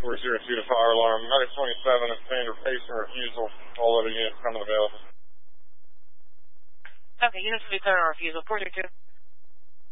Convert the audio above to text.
402 to fire alarm. Medic 27 is standard patient refusal. All other units coming available. Okay, units will be clear on refusal. 402.